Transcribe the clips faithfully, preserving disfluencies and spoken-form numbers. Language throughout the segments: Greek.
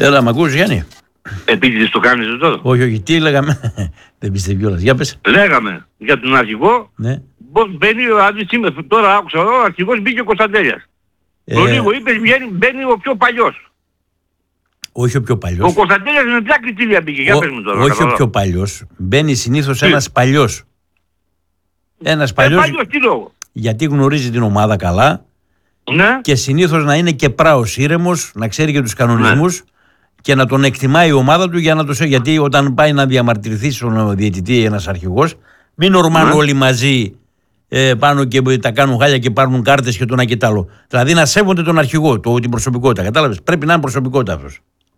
Έλα, μ' ακούς, Γιάννη? Επίτηδες το κάνεις εδώ. Όχι, όχι, τι λέγαμε. Δεν πιστεύει κιόλας. Για πες. Λέγαμε για τον αρχηγό. Ναι. Πώς μπαίνει, δηλαδή σήμερα, τώρα άκουσα εδώ, ο αρχηγός μπήκε ο Κωνσταντέλιας. Ε, Το λίγο είπες, βγαίνει, μπαίνει ο πιο παλιός. Όχι ο πιο παλιός. Ο Κωνσταντέλιας με ποια κριτήρια μπήκε, για πες μου τώρα. Όχι καταλάβω. ο πιο παλιός. Μπαίνει συνήθως Τι? ένας παλιός. Ένας Ε, παλιός, παλιός, τι λόγο. γιατί γνωρίζει την ομάδα καλά Ναι. και συνήθως να είναι και πράος ήρεμος, να ξέρει και τους κανονισμούς και να τον εκτιμάει η ομάδα του για να το σε... Γιατί όταν πάει να διαμαρτυρηθεί στον διαιτητή ένας αρχηγός, μην ορμάνε Ναι. όλοι μαζί ε, πάνω και τα κάνουν χάλια και πάρουν κάρτες και το ένα και το άλλο. Δηλαδή να σέβονται τον αρχηγό, το, την προσωπικότητα. Κατάλαβες. Πρέπει να είναι προσωπικότητα αυτός.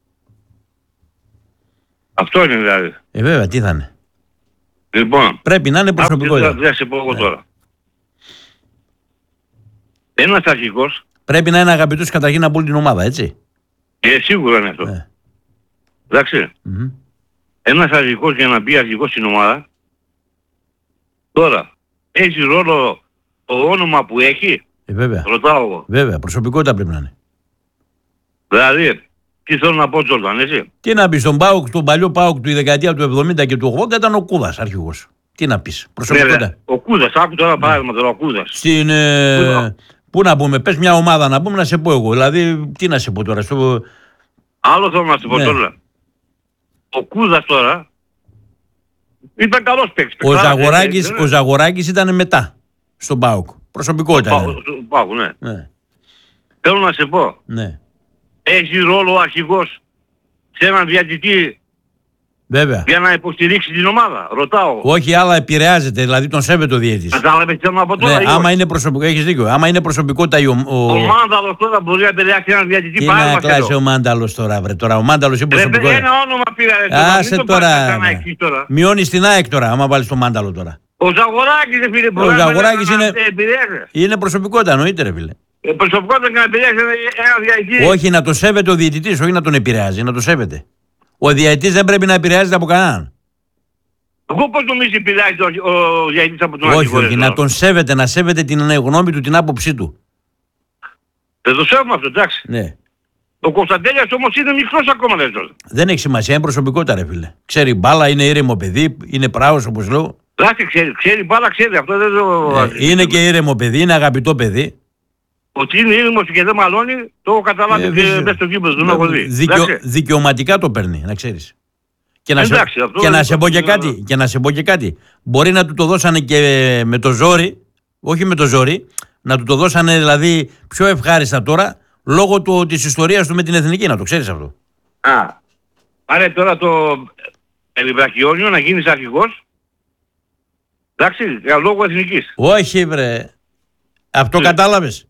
Αυτό είναι δηλαδή. Ε, βέβαια, τι θα είναι. Λοιπόν, Πρέπει να είναι προσωπικότητα. άκουσε, θα σε πω εγώ Ναι. τώρα. Ένας αρχηγός, Πρέπει να είναι αγαπητός καταρχήν από όλη την ομάδα, έτσι. ε, σίγουρα είναι αυτό. Ναι. Εντάξει. Μμμ. Ένας αρχηγός για να μπει αρχηγός στην ομάδα, τώρα, έχει ρόλο το όνομα που έχει, Ε, βέβαια. ρωτάω εγώ. Βέβαια, προσωπικότητα πρέπει να είναι. Δηλαδή, τι θέλω να πω Τζόρνταν, έτσι. Τι να πει, στον Πάοκ, τον παλιό Πάοκ του δεκαετία του εβδομήντα και του ογδόντα ήταν ο Κούδας αρχηγός. Τι να πεις, προσωπικότητα. Βέβαια, ο Κούδας, άκου τώρα παράδειγμα τώρα, ο Κούδας. Στην. Ε, πού να πούμε, πες μια ομάδα να πούμε να σε πω εγώ. Δηλαδή, τι να σε πω τώρα. Στο... Άλλο θέλω να σου πω Ναι. τώρα. Ο Κούδας τώρα ήταν καλός παίκτης. Ο Ζαγοράκης, ο Ζαγοράκης ήταν μετά στον Πάοκ. Προσωπικότητα. Ναι. Πάω, ναι. Ναι, Θέλω να σε πω, ναι. έχει ρόλο ο αρχηγός σε έναν διαιτητή Βέβαια. για να υποστηρίξει την ομάδα. Ρωτάω. Όχι, άλλα επηρεάζεται, δηλαδή τον σέβεται ο διαιτητής. Κατάλαβες τι θέλω να πω τώρα. Ναι, ή άμα όχι. είναι προσωπικό, έχεις δίκιο. Άμα είναι προσωπικότητα η ο, ο... Ο Μάνταλος τώρα μπορεί να επηρεάσει έναν διαιτητή Τι πάρα να μας κλάσει εδώ. ο Μάνταλος τώρα, βρε. Τώρα ο Μάνταλος είναι Ρε παιδί, προσωπικότητα. ένα όνομα πήρα. ρε, τώρα, Άσε μην το τώρα. πάρεις ξανά ναι. εκεί τώρα. Μειώνεις την ΑΕΚ τώρα, άμα βάλεις τον Μάνταλο τώρα. Ο Ζαγοράκης δεν φίλε. μπορεί να Ζαγοράκης να- είναι- να επηρεάσει. Είναι προσωπικότητα, εννοείται, ρε φίλε. Ε, Προσωπικότητα και να επηρεάσει ένα διαιτητή. Όχι, να το σέβεται ο διαιτητής, όχι να τον επηρεάζει, να το σέβεται. Ο διαιτητής δεν πρέπει να επηρεάζεται από κανέναν. Εγώ πώς νομίζεις επηρεάζει ο, ο διαιτητής από τον Όχι, αρχηγό. όχι, ρε, να τώρα. τον σέβεται, να σέβεται την γνώμη του, την άποψή του. Δεν το σέβομαι αυτό, εντάξει. Ναι. Ο Κωνσταντέλιας όμως είναι μικρός ακόμα, λες τώρα. Δεν έχει σημασία, είναι προσωπικότητα, ρε φίλε. Ξέρει μπάλα, είναι ήρεμο παιδί, είναι πράος όπως λέω. Εντάξει, ξέρει, ξέρει μπάλα, ξέρει. Αυτό δεν το... Ε, είναι και ήρεμο παιδί, είναι αγαπητό παιδί. Ότι είναι ήρεμος και δεν μαλώνει, το έχω καταλάβει Ε, και βέβαια. μέσα στο γήπεδο, τον έχω δει. Δικαιο- Εντάξει. δικαιωματικά το παίρνει, να ξέρεις. Και να, σε, Εντάξει, αυτό και δεν να σε το- πω και κάτι, και να σε πω και κάτι. Μπορεί να του το δώσανε και με το ζόρι, όχι με το ζόρι, να του το δώσανε δηλαδή πιο ευχάριστα τώρα, λόγω του, της ιστορίας του με την εθνική, να το ξέρεις αυτό. Α, άρα τώρα το Ελιβρακιόνιο να γίνεις αρχηγός, εντάξει, για λόγω εθνικής. Όχι βρε, αυτό Τι? κατάλαβες.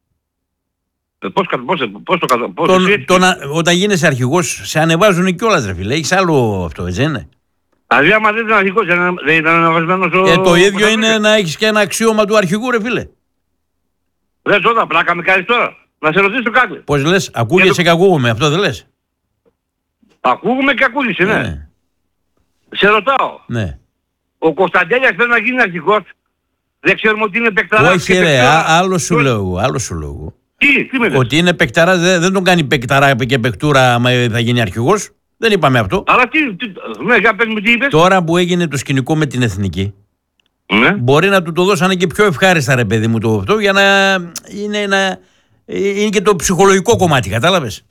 Ε, Πώς, κα- πώς, πώς το κατα... Πώς Τον, εσύ έτσι. τον, όταν γίνεσαι αρχηγός, σε ανεβάζουν κιόλας ρε φίλε. Έχεις άλλο αυτό, έτσι δεν είναι. Δηλαδή άμα δεν ήταν αρχηγός, δεν δεν ήταν αναβασμένος ο... Ε, το ο ίδιο Κωνσταντέλιας. είναι να έχεις και ένα αξίωμα του αρχηγού ρε φίλε. Λες όταν πλάκα με κάνεις τώρα. Να σε ρωτήσω κάτι. Πώς λες, ακούγεσαι και ακούγομαι, αυτό δεν λες. Ακούγουμε και ακούγεσαι, ναι. Ναι, Σε ρωτάω. ναι. Ο Κωνσταντέλιας πρέπει να γίνει αρχηγός. Δεν ξέρουμε ότι είναι παικταράς. Όχι και ρε, παικτάρα. α- άλλο σου Ποιος- λέω εγώ, άλλο σου λέω εγώ. Τι, τι με λες. Ότι είναι παικταράς, δεν, δεν τον κάνει παικταρά και παικτούρα άμα θα γίνει αρχηγός. Δεν είπαμε αυτό. Αλλά τι, τι, ναι, για πες μου τι είπες. Τώρα που έγινε το σκηνικό με την εθνική, Ναι. μπορεί να του το δώσανε και πιο ευχάριστα ρε παιδί μου το αυτό, για να είναι, ένα, είναι και το ψυχολογικό κομμάτι, κατάλαβες.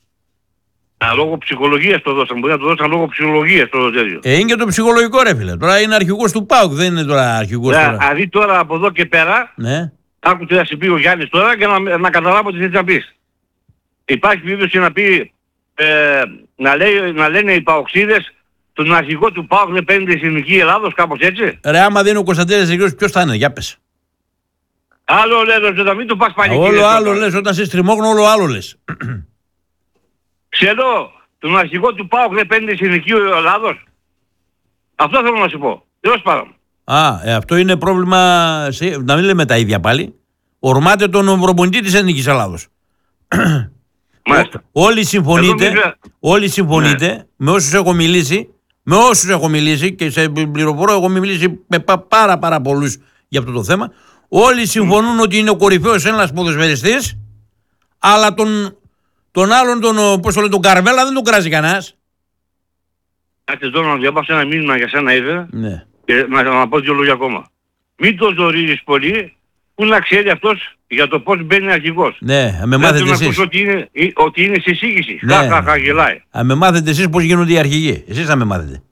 Α, λόγω ψυχολογίας το δώσαν. Μπορεί να το δώσαν λόγω ψυχολογίας το τέτοιο. Ε, είναι και το ψυχολογικό ρε φίλε. Τώρα είναι αρχηγός του ΠΑΟΚ, δεν είναι τώρα αρχηγός Ε, τώρα. Δηλαδή τώρα από εδώ και πέρα, Ναι. άκου τι θα σου πει ο Γιάννης τώρα και να, να καταλάβω τι θες να πεις. Υπάρχει περίπτωση να πει, ε, να, λέει, να λένε οι παοξίδες τον αρχηγό του ΠΑΟΚ δεν παίρνει στην Εθνική Ελλάδος, κάπως έτσι. Ρε άμα δεν είναι ο Κωνσταντέλιας αρχηγός, ποιος θα είναι, για πες. Άλλο λέω, να μην το πας πάλι. Όλο άλλο λες, όταν σε στριμώχνω όλο άλλο λες. Ξέρω, τον αρχηγό του ΠΑΟΚ δεν παίρνει στην Εθνική Ελλάδος. Αυτό θέλω να σου πω. Τέλος πάντων. Α, ε, αυτό είναι πρόβλημα, σε, να μην λέμε τα ίδια πάλι. Ορμάται τον προπονητή της Εθνικής Ελλάδος. Μάλιστα. Όλοι συμφωνείτε, Εδώ μίλησα- όλοι συμφωνείτε με όσους έχω μιλήσει, με όσους έχω μιλήσει και σε πληροφορώ, έχω μιλήσει με πα- πάρα πάρα πολλούς για αυτό το θέμα. Όλοι συμφωνούν ότι είναι ο κορυφαίος ένας ποδοσφαιριστής, αλλά τον, Τον άλλον, τον, πώς το λέει, τον Καρβέλα δεν τον κράζει κανένας. Κάτσε τώρα να διαβάσω ένα μήνυμα για σένα είδε Ναι. και να, να πω δύο λόγια ακόμα. Μην το ζορίζεις πολύ, που να ξέρει αυτός για το πώς μπαίνει αρχηγός. Ναι, με Δεν μάθετε θέλω να εσείς. ακούσω ότι είναι, ότι είναι σε εισήγηση. Ναι. Χα, χα, χα, γελάει. Αν με μάθετε εσείς πώς γίνονται οι αρχηγοί. Εσείς θα με μάθετε.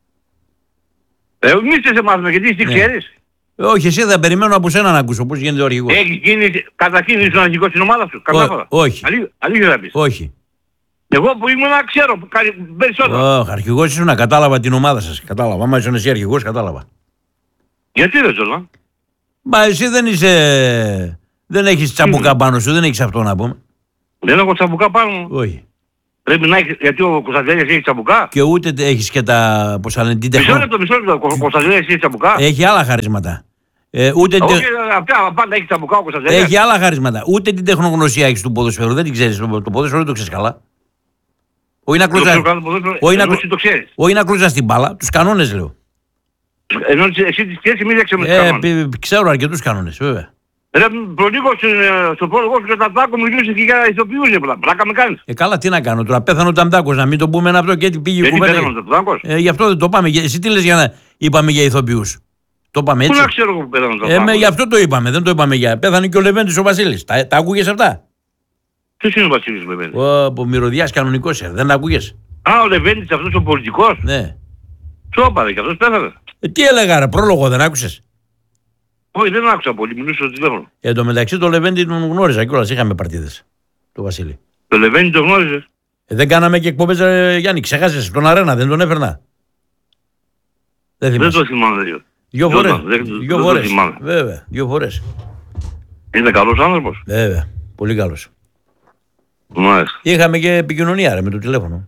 Ε, εμείς δεν σε μάθουμε, γιατί εσύ τι Ναι. ξέρεις. Ε, όχι, εσύ θα περιμένω από σένα να ακούσω πώς γίνεται ο αρχηγός. Έχεις γίνει, καταρχήν ήσουν αρχηγός στην ομάδα σου. Καμιά Ό, φορά. όχι. Αλή- Αλήθεια θα πεις. Όχι. Εγώ που ήμουν ξέρω κάτι περισσότερο. Όχι, αρχηγός ήσουν να κατάλαβα την ομάδα σας. Κατάλαβα. Άμα ήσουν εσύ αρχηγός, κατάλαβα. Γιατί δεν ξέρω. Μα εσύ δεν είσαι. Δεν έχεις τσαμπουκά πάνω σου, δεν έχεις αυτό να πούμε. Δεν έχω τσαμπουκά πάνω μου. Όχι. Πρέπει να έχει, γιατί ο Κωνσταντέλιας έχει τσαμπουκά. Και ούτε έχεις και τα. Πώς θα λένε, την Μισό τεχνο... λεπτό, μισό λεπτό. Ο Κωνσταντέλιας έχει τσαμπουκά. Έχει άλλα χαρίσματα. Ε, ούτε Όχι, τε... αυτά πάντα έχει τσαμπουκά ο Κωνσταντέλιας. Έχει άλλα χαρίσματα. Ούτε την τεχνογνωσία έχεις του ποδοσφαίρου. Δεν την ξέρεις. Το το ποδόσφαιρο δεν το ξέρεις καλά. Όχι να Το ξέρω κλούζα. καλά το ποδόσφαιρο, Όχι να ενώ κλου- εσύ το ξέρεις. Όχι να κλούζα στην μπάλα. Τους κανόνες λέω. Ενώ εσύ τις ξέρεις, εμείς δεν ξέρουμε τους Ε, κανόνες. π- π- ξέρω αρκετούς κανόνες, βέβαια. Ρε, προλίγο στο πρόλογο σου και τα τάκο μιλούσε και για ηθοποιούς, ρε, πλά- πλάκα με κάνεις. Ε, καλά, τι να κάνω τώρα. Πέθανε ο Ταμτάκος, να μην το πούμε ένα αυτό και έτσι πήγε η Γιατί κουβέντα. πέθανε ο Ταμτάκος. Ε, γι' αυτό δεν το πάμε. Εσύ τι λες για να είπαμε για ηθοποιούς. Το είπαμε Πού έτσι. να ξέρω εγώ που πέθανε ο Ε, με, Ταμτάκος. γι' αυτό το είπαμε. Δεν το είπαμε για. Πέθανε και ο Λεβέντης ο Βασίλης. Τα, τα ακούγες αυτά. Ποιος είναι ο Βασίλης Λεβέντης. Ο, από μυρωδιάς κανονικός, ε. Δεν τα ακούγες. Α, ο Λεβέντης αυτός ο πολιτικός. Ναι. Τσόπαρε και αυτός πέθανε. Ε, τι έλεγα, ρε, πρόλογο δεν άκουσες. Όχι, δεν άκουσα πολύ, μιλούσε στο τηλέφωνο. Ε, εν τω μεταξύ το Λεβέντη τον γνώριζα κιόλας. Είχαμε παρτίδες. Το Βασίλη. Το Λεβέντη το γνώριζες. Ε, δεν κάναμε και εκπομπές, ε, Γιάννη. Ξεχάσες τον Αρένα, δεν τον έφερνα. Δεν Δεν θυμάσαι. το θυμάμαι. δηλαδή. Δύο δεν φορές. το- δεν- Δύο δεν το φορές. θυμάμαι. Βέβαια, δύο φορές. Είναι καλός άνθρωπος. Βέβαια. Πολύ καλός. Μάλιστα. Είχαμε και επικοινωνία ρε, με το τηλέφωνο.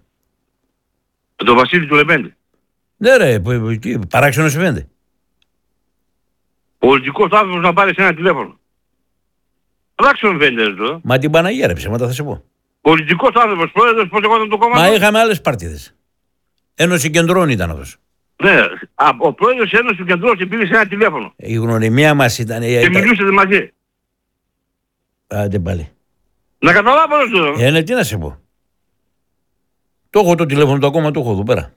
Το Βασίλη του Λεβέντη. Ναι, ρε, που- που- τι, παράξενο σε φαίνεται. Πολιτικός άνθρωπος να πάρει σε ένα τηλέφωνο. Πράξω με φαίνεται εδώ. Μα την Παναγία ρε, ψέματα θα σε πω. Πολιτικός άνθρωπος, πρόεδρος, πώς εγώ το κόμμα. Μα του. είχαμε άλλες παρτίδες. Ένωση κεντρών ήταν αυτός. Ναι, α, ο πρόεδρος της Ένωσης του Κεντρός πήγε σε ένα τηλέφωνο. Η γνωριμία μας ήταν. Και ήταν... μιλούσατε μαζί. Άντε πάλι. Να καταλάβω εδώ. Ε, ναι, τι να σε πω. Το έχω το τηλέφωνο το ακόμα, το έχω εδώ πέρα.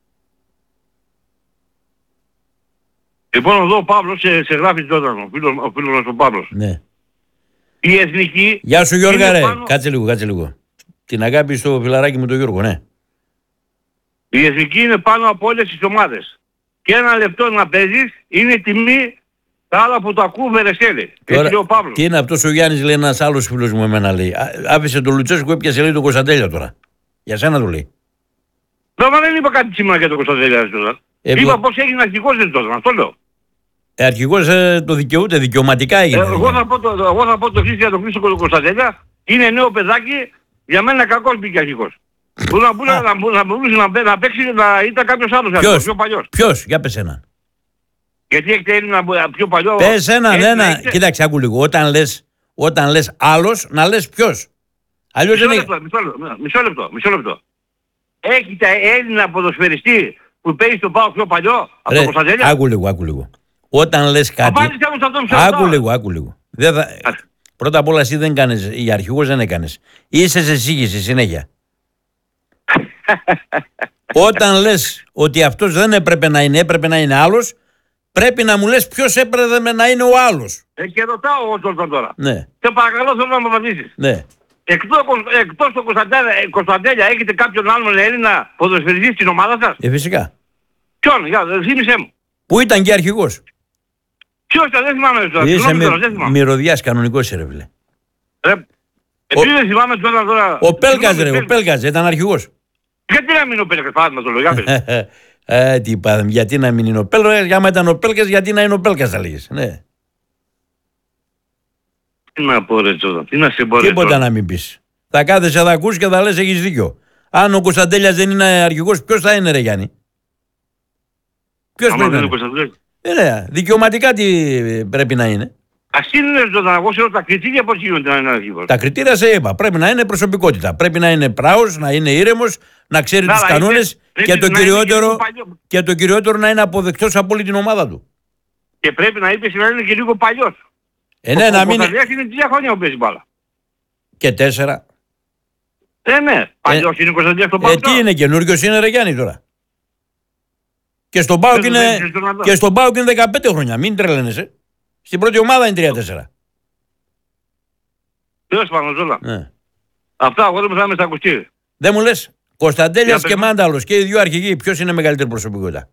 Λοιπόν, εδώ ο Παύλος σε, σε γράφει τώρα, ο φίλος, ο φίλος μας ο Παύλος. Ναι. Η εθνική... Γεια σου Γιώργα είναι ρε. πάνω- Κάτσε λίγο, κάτσε λίγο. Την αγάπη στο φιλαράκι μου τον Γιώργο, ναι. Η εθνική είναι πάνω από όλες τις ομάδες. Και ένα λεπτό να παίζεις είναι τιμή τα άλλα που το ακούω Βερεσέλη. Έτσι λέει ο Παύλος. τι είναι αυτός ο Γιάννης, λέει ένας άλλος φίλος μου εμένα λέει. Α, άφησε τον Λουτσέσκου, έπιασε λέει τον Κωνσταντέλια τώρα. Για σένα το λέει. Δεν, μα δεν είπα κάτι σήμερα για τον Κωνσταντέλια τώρα. Ε, Είπα πο- πώς έγινε αρχηγός δεν τώρα, αυτό λέω. Ε, αρχηγός ε, το δικαιούται, δικαιωματικά Ε, έγινε. εγώ θα πω το, εγώ θα πω το Χρήστο για τον Χρήστο Κωνσταντέλια, είναι νέο παιδάκι, για μένα κακός μπήκε αρχηγός. Που να, μπορούσε να, να, μπορούσε να, παί- να παίξει να ήταν κάποιος άλλος αρχηγός, Ποιος, πιο παλιός. ποιος, για πες έναν. Γιατί έχετε Έλληνα πιο παλιό. Πες έναν, Έλληνα ένα. έχετε. Κοίταξε, άκου λίγο. Όταν λες, όταν λες άλλος, να λες ποιος. Αλλιώς Μισό δεν λεπτό, μισό λεπτό, μισό λεπτό, μισό λεπτό. Έχετε Έλληνα ποδοσφαιριστή που παίζει στον ΠΑΟΚ πιο παλιό από τον Ρε, Κωνσταντέλια. άκου λίγο, άκου λίγο. Όταν λες κάτι. Απάντησε μου σε αυτό μισό Άκου λεπτό. λίγο, άκου λίγο. Δεν θα... Πρώτα απ' όλα εσύ δεν κάνεις, η αρχηγός δεν έκανες. Είσαι σε εισήγηση συνέχεια. Όταν λες ότι αυτός δεν έπρεπε να είναι, έπρεπε να είναι άλλος, πρέπει να μου λες ποιος έπρεπε να είναι ο άλλος. Ε, και ρωτάω εγώ τον τώρα. Ναι, Σε παρακαλώ θέλω να μου απαντήσεις. ναι. Εκτός, εκτός του Κωνσταντέλια, ε, Κωνσταντέλια έχετε κάποιον άλλον Έλληνα ποδοσφαιριστή στην ομάδα σας. Ε, φυσικά. Ποιον, για, θύμισέ μου. Που ήταν και αρχηγός. Ποιος ήταν, δεν θυμάμαι τώρα. Είσαι Συγγνώμη τώρα, μυ... δεν θυμάμαι. μυρωδιάς κανονικός ρε φίλε. Ρε, επειδή δεν θυμάμαι τώρα τώρα. Ο Πέλκας ρε, Συγγνώμη, ο Πέλκας ήταν αρχηγός. Γιατί να μην είναι ο Πέλκας, παράδειγμα το λέω, για πες. Ε, τι είπα, γιατί να μην είναι ο Πέλκας, άμα ήταν ο Πέλκας, γιατί να είναι ο Πέλκας θα λέγεις. Ναι. Τι να πω ρε τώρα, τι να σε πω ρε Τίποτα τώρα. να μην πεις. Θα κάθεσαι, θα ακούς και θα λες έχεις δίκιο. Αν ο Κωνσταντέλιας δεν είναι αρχηγός, ποιος θα είναι ρε Γιάννη. Ποιος Άμα πρέπει δεν να είναι ο είναι. Κωνσταντέλιας. Ε, ναι, δικαιωματικά τι πρέπει να είναι. Ας είναι ζωντανά, εγώ ξέρω τα κριτήρια πώς γίνονται να είναι αρχηγός. Τα κριτήρια σε είπα. Πρέπει να είναι προσωπικότητα. Πρέπει να είναι πράος, να είναι ήρεμος, να ξέρει Να, τους αλλά κανόνες είναι- και πρέπει το, να είναι κυριότερο, και λίγο παλιό. και το κυριότερο να είναι αποδεκτός από όλη την ομάδα του. Και πρέπει να είπες να είναι και λίγο παλιός. Ε, ναι, Ο να μην είναι. Κωνσταντέλιας είναι τρία χρόνια που παίζει μπάλα. Και τέσσερα. Ε, ναι. Παλιός είναι Κωνσταντέλιας στον ΠΑΟΚ. Ε, τι είναι, καινούριος είναι ρε Γιάννη τώρα. Και στον ΠΑΟΚ είναι, και στον ΠΑΟΚ είναι δεκαπέντε χρόνια, μην τρελαίνεσαι. Στην πρώτη ομάδα είναι τρία τέσσερα. Τέλος πάντων, Ζόλα. Ναι. Αυτά εγώ δεν μου θα είμαι στα ακουστήρια. Δεν μου λες, Κωνσταντέλιας Για και πες. Μάνταλος και οι δύο αρχηγοί, ποιος είναι μεγαλύτερη προσωπικότητα?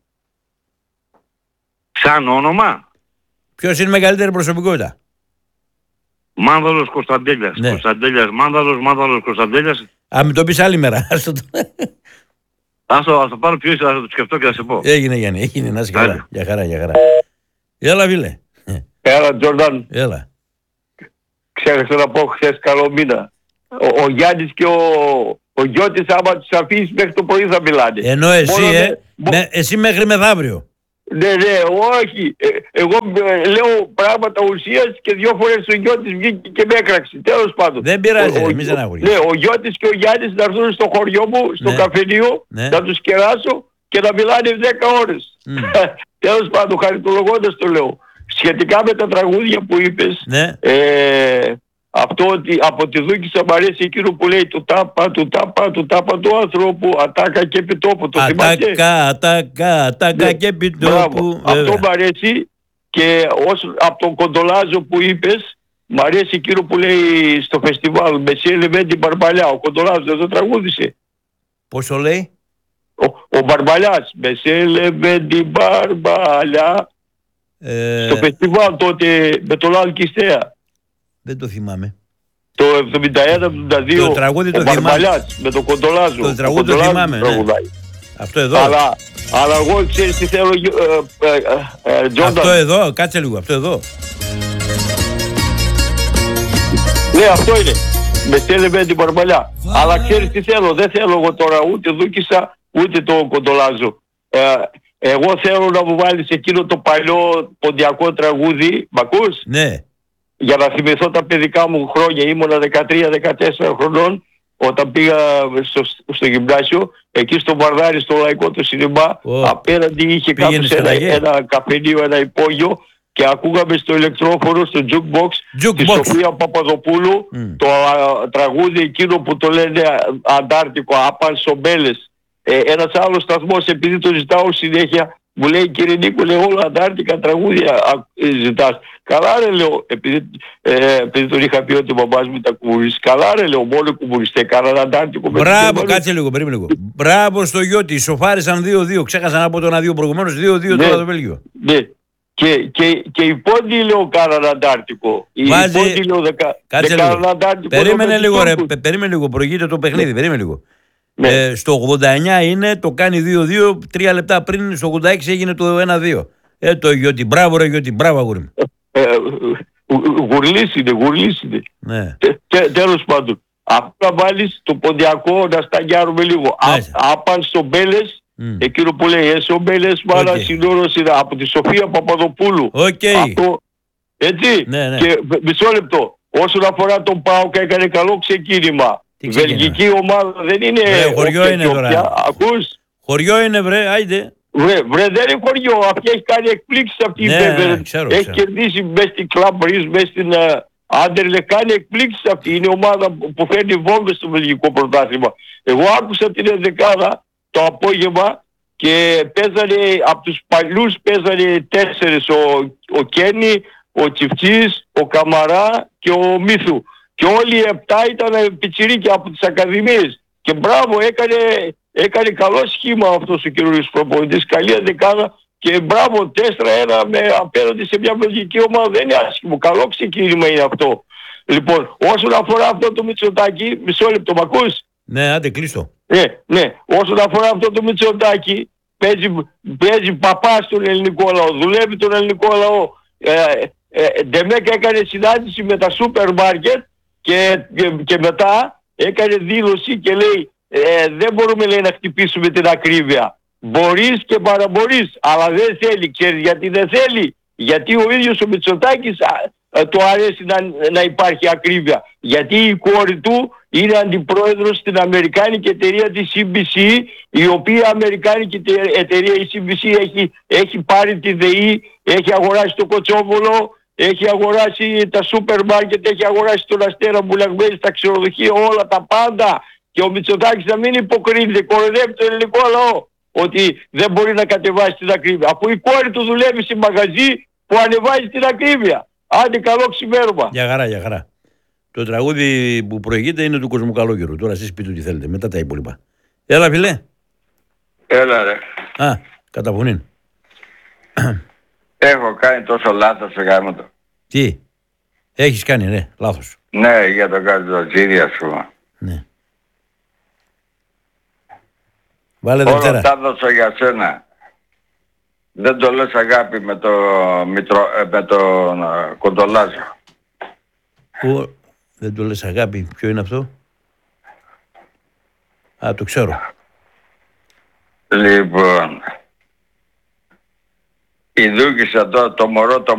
Σαν όνομα, Ποιος είναι μεγαλύτερη προσωπικότητα? Μάνδαλος Κωνσταντέλιας. Ναι. Κωνσταντέλιας Μάνδαλος, Μάνδαλος Κωνσταντέλιας. Α, μην το πεις άλλη μέρα. Ας το- Ας το, ας το πάρω πιο ίσως, θα το σκεφτώ και θα σε πω. Έγινε Γιάννη, έγινε, να είσαι καλά. Άντε. Για χαρά, για χαρά. Έλα φίλε. Έλα Τζόρνταν, Έλα. ξέχασα να πω χθες καλό μήνα. Ο, ο Γιάννης και ο, ο Γιώτης άμα τους αφήσεις μέχρι το πρωί θα μιλάνε. Ενώ εσύ, Μόνο ε, με- μο- με- εσύ μέχρι μεθαύριο. Ναι, ναι, όχι. Ε, εγώ ε, λέω πράγματα ουσίας και δύο φορές ο Γιώτης βγήκε και με έκραξε. Τέλος πάντων. Δεν πειράζει, Ο- ο- μη στεναχωριέσαι. Ναι, ο Γιώτης και ο Γιάννης να έρθουν στο χωριό μου, στο Ναι. καφενείο, Ναι. να τους κεράσω και να μιλάνε δέκα ώρες. Μμ. Τέλος πάντων, χαριτολογώντας το λέω. Σχετικά με τα τραγούδια που είπες, Ναι. ε, αυτό ότι από τη Δούκησα μου αρέσει εκείνο που λέει του τάπα, του τάπα, του τάπα του ανθρώπου, ατάκα και επιτόπου. Το θυμάσαι? Ατάκα, ατάκα, ατάκα Ναι. και Μπράβο. επιτόπου. Αυτό βέβαια. μου αρέσει και όσο, από τον Κοντολάζο που είπες, μου αρέσει εκείνο που λέει στο φεστιβάλ Μεσσέ Λεβέντη Μπαρμπαλιά. Ο Κοντολάζο δεν το τραγούδισε. Πώς το λέει? Ο, ο Μπαρμπαλιάς. Μεσσέ Λεβέντη Μπαρμπαλιά. Ε, Στο φεστιβάλ τότε με τον Λάλ Κιστέα. δεν το θυμάμαι. Το εβδομήντα ένα εβδομήντα δύο. Το τραγούδι το ο θυμάμαι. Μπαρμπαλιάς με τον Κοντολάζο. Το Ο τραγούδι το Κοντολάζο θυμάμαι, ναι. τραγουδάει. Αυτό εδώ. Αλλά, αλλά εγώ ξέρεις τι θέλω, ε, ε, ε, ε, Τζόρνταν. Αυτό εδώ, κάτσε λίγο, αυτό εδώ. Ναι, αυτό είναι. Με στέλνε με την Παρμαλιά. Αλλά ξέρεις τι θέλω. Δεν θέλω εγώ τώρα ούτε Δούκησα ούτε το Κοντολάζο. Ε, εγώ θέλω να μου βάλεις εκείνο το παλιό ποντιακό τραγούδι. Μ' ακούς? Ναι. Για να θυμηθώ τα παιδικά μου χρόνια. Ήμουνα δεκατρία δεκατέσσερα χρονών όταν πήγα στο, στο γυμνάσιο. Εκεί στο Βαρδάρι, στο λαϊκό του σινεμά. Ω. Απέναντι είχε Πήγαινες κάποιος ένα, καλά, ένα καφενείο, ένα υπόγειο. Και ακούγαμε στο ηλεκτρόφωνο, στο jukebox, τη Jukebox. Σοφία Παπαδοπούλου, Μμ. το α, τραγούδι εκείνο που το λένε α, Αντάρτικο, Άπαν Σομπέλες. Ε, ένας άλλος σταθμός, επειδή το ζητάω συνέχεια, μου λέει κύριε Νίκο, λέει όλα Αντάρτικα τραγούδια α, ε, ζητάς. Καλά ρε λέω, επειδή, ε, επειδή τον είχα πει ότι ο μπαμπάς μου ήταν κομμουνιστής. Καλά ρε λέω, μόνο κομμουνιστές κάναν Αντάρτικο. με Μπράβο, τους κάτσε λίγο, περίμενε λίγο. Μπράβο στο Γιώτη, σοφάρισαν δύο δύο. Ξέχασα να πω το ένα δύο προηγουμένως, δύο δύο Ναι. τώρα το Βέλγιο. Ναι. Και, και, και οι πόντιοι λέω κάναν Αντάρτικο. Οι Βάζει- πόντιοι λέω δεν κα- Κάτσε δεν κάναν λίγο. Αντάρτικο. Περίμενε με τους λίγο, ρε, Τούρκους. πε- περίμενε λίγο, προηγείται το παιχνίδι, περίμενε λίγο. Ναι. Ε, στο ογδόντα εννιά είναι, το κάνει δύο δύο, τρία λεπτά πριν, στο ογδόντα έξι έγινε το ένα δύο. Ε, το Γιώτη, μπράβο ρε Γιώτη, μπράβο αγόρι μου. Ε, ε, γουρλής είναι, γουρλής είναι. Ναι. Τε- τε- Τέλος πάντων. Αυτό να βάλεις το ποντιακό να σταγιάρουμε λίγο. Α- Μάλιστα. Άπαν στο Μπέλες, Μμ. εκείνο που λέει έσω Μπέλες, μάνα Οκ. συνόρος είναι από τη Σοφία Παπαδοπούλου. Οκ. Αυτό, έτσι. Ναι, ναι. Και β- μισό λεπτό. Όσον αφορά τον ΠΑΟΚ έκανε καλό ξεκίνημα. Τι ξεκίνημα? Βελγική ομάδα δεν είναι... Βρε, χωριό όποια είναι και τώρα. όποια. Ακούς? Χωριό είναι βρε, άιντε. Βρε, βρε, δεν είναι χωριό. Αυτή έχει κάνει εκπλήξεις αυτή Ναι, η Μπέβερ. ναι, ξέρω, Έχει ξέρω. κερδίσει μέσα στην Club Breeze, μέσα στην ε, Άντερλε. Κάνει εκπλήξεις αυτή. Είναι ομάδα που που φέρνει βόμβες στο βελγικό πρωτάθλημα. Εγώ άκουσα την ενδεκάδα το απόγευμα και παίζανε από τους παλιούς παίζανε τέσσερις. Ο, ο Κένι, ο Τσιφτσής, ο Καμαρά και ο Μίθου. Και όλοι οι επτά ήταν πιτσιρίκια από τις ακαδημίες. Και μπράβο, έκανε, έκανε καλό σχήμα αυτός ο καινούριος προπονητής. Καλή ενδεκάδα και μπράβο, τέσσερα ένα με απέναντι σε μια βελγική ομάδα. Δεν είναι άσχημο. Καλό ξεκίνημα είναι αυτό. Λοιπόν, όσον αφορά αυτό το Μητσοτάκη, μισό λεπτό, μ' ακούς? Ναι, άντε κλείστο. Ναι, ναι. Όσον αφορά αυτό το Μητσοτάκη, παίζει, παίζει παπά στον ελληνικό λαό, δουλεύει τον ελληνικό λαό. Ε, ε, Ντεμέκα έκανε συνάντηση με τα σούπερ μάρκετ και, και, και μετά έκανε δήλωση και λέει ε, δεν μπορούμε λέει, να χτυπήσουμε την ακρίβεια. Μπορείς και παραμπορείς, αλλά δεν θέλει. Ξέρεις γιατί δεν θέλει? Γιατί ο ίδιος ο Μητσοτάκης α, α, του αρέσει να, να υπάρχει ακρίβεια. Γιατί η κόρη του είναι αντιπρόεδρος στην αμερικάνικη εταιρεία της σι μπι σι, η οποία αμερικάνικη εταιρεία η σι μπι σι έχει, έχει πάρει τη ΔΕΗ, έχει αγοράσει το Κοτσόβολο, έχει αγοράσει τα σούπερ μάρκετ, έχει αγοράσει τον Αστέρα Μπουλαγμένη, τα ξενοδοχεία, όλα τα πάντα. και ο Μητσοτάκης να μην υποκρίνεται, κοροϊδεύει τον ελληνικό λαό ότι δεν μπορεί να κατεβάσει την ακρίβεια. Αφού η κόρη του δουλεύει σε μαγαζί που ανεβάζει την ακρίβεια. Άντε, καλό ξημέρωμα. Για χαρά, για χαρά. Το τραγούδι που προηγείται είναι του Κοσμοκαλόγερου. Τώρα εσείς πείτε τι θέλετε, μετά τα υπόλοιπα. Έλα, φιλέ. Έλα ρε. Α, καταφωνήν. Έχω κάνει τόσο λάθος σε γάμο το. Τι, έχεις κάνει, ναι, λάθος. Ναι, για το Καρτζοτζίδη ας πούμε. Ναι. Βάλε Όλο Δευτέρα. τα δώσα για σένα. Δεν το λες αγάπη με το Μητρο, ε, με τον ε, Κοντολάζο. Που, δεν το λες αγάπη, ποιο είναι αυτό? Α, το ξέρω. Λοιπόν, η Δούκησα τώρα το μωρό το